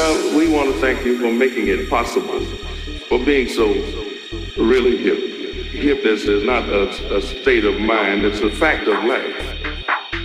we want to thank you for making it possible, for being so really hip. Hipness is not a state of mind, it's a fact of life.